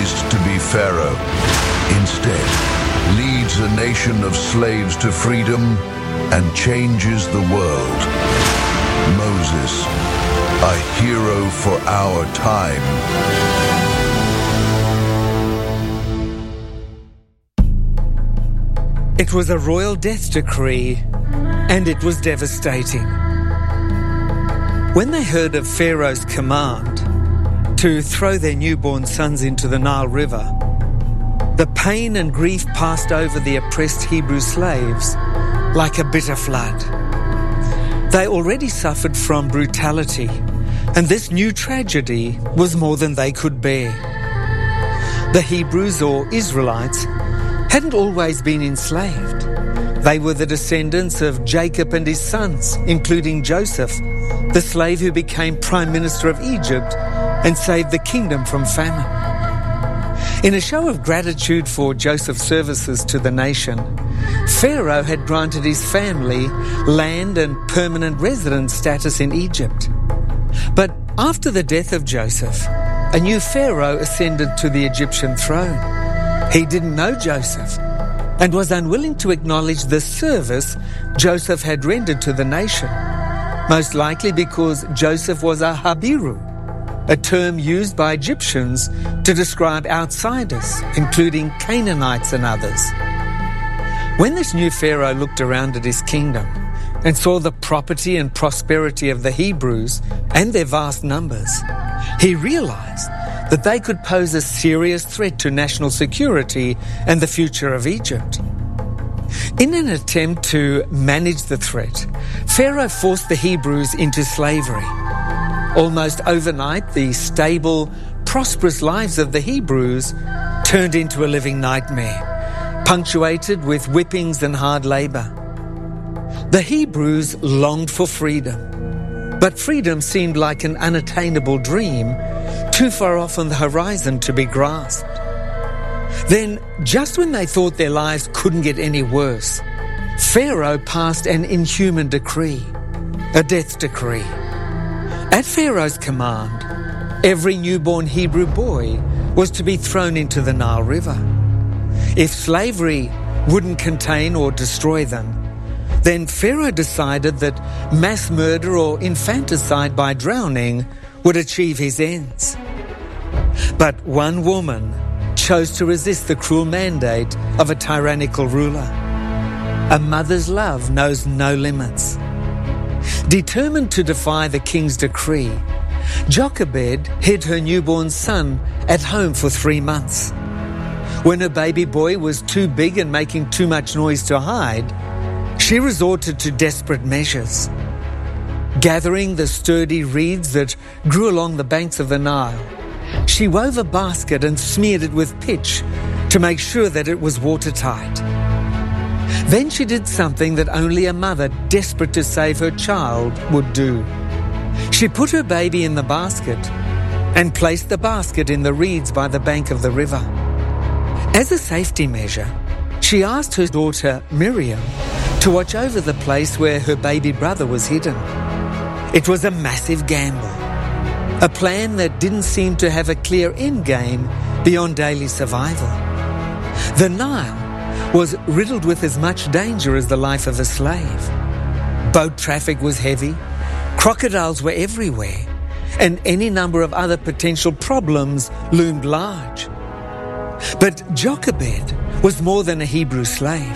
raised to be Pharaoh. Instead, leads a nation of slaves to freedom and changes the world. Moses, a hero for our time. It was a royal death decree, and it was devastating. When they heard of Pharaoh's command to throw their newborn sons into the Nile River, the pain and grief passed over the oppressed Hebrew slaves like a bitter flood. They already suffered from brutality, and this new tragedy was more than they could bear. The Hebrews, or Israelites, hadn't always been enslaved. They were the descendants of Jacob and his sons, including Joseph, the slave who became Prime Minister of Egypt and saved the kingdom from famine. In a show of gratitude for Joseph's services to the nation, Pharaoh had granted his family land and permanent residence status in Egypt. But after the death of Joseph, a new Pharaoh ascended to the Egyptian throne. He didn't know Joseph and was unwilling to acknowledge the service Joseph had rendered to the nation, most likely because Joseph was a Habiru, a term used by Egyptians to describe outsiders, including Canaanites and others. When this new Pharaoh looked around at his kingdom and saw the property and prosperity of the Hebrews and their vast numbers, he realized that they could pose a serious threat to national security and the future of Egypt. In an attempt to manage the threat, Pharaoh forced the Hebrews into slavery. Almost overnight, the stable, prosperous lives of the Hebrews turned into a living nightmare, punctuated with whippings and hard labor. The Hebrews longed for freedom, but freedom seemed like an unattainable dream, too far off on the horizon to be grasped. Then, just when they thought their lives couldn't get any worse, Pharaoh passed an inhuman decree, a death decree. At Pharaoh's command, every newborn Hebrew boy was to be thrown into the Nile River. If slavery wouldn't contain or destroy them, then Pharaoh decided that mass murder or infanticide by drowning would achieve his ends. But one woman chose to resist the cruel mandate of a tyrannical ruler. A mother's love knows no limits. Determined to defy the king's decree, Jochebed hid her newborn son at home for 3 months. When her baby boy was too big and making too much noise to hide, she resorted to desperate measures. Gathering the sturdy reeds that grew along the banks of the Nile, she wove a basket and smeared it with pitch to make sure that it was watertight. Then she did something that only a mother desperate to save her child would do. She put her baby in the basket and placed the basket in the reeds by the bank of the river. As a safety measure, she asked her daughter Miriam to watch over the place where her baby brother was hidden. It was a massive gamble, a plan that didn't seem to have a clear end game beyond daily survival. The Nile was riddled with as much danger as the life of a slave. Boat traffic was heavy, crocodiles were everywhere, and any number of other potential problems loomed large. But Jochebed was more than a Hebrew slave.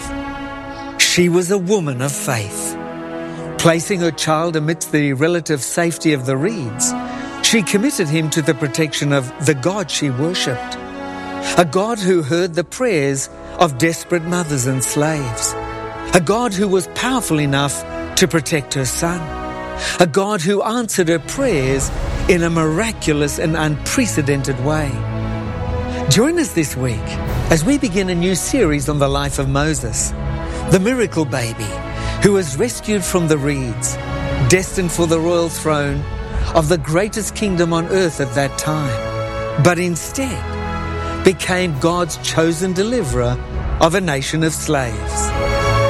She was a woman of faith. Placing her child amidst the relative safety of the reeds, she committed him to the protection of the God she worshipped, a God who heard the prayers of desperate mothers and slaves, a God who was powerful enough to protect her son, a God who answered her prayers in a miraculous and unprecedented way. Join us this week as we begin a new series on the life of Moses, the miracle baby who was rescued from the reeds, destined for the royal throne of the greatest kingdom on earth at that time, but instead became God's chosen deliverer of a nation of slaves.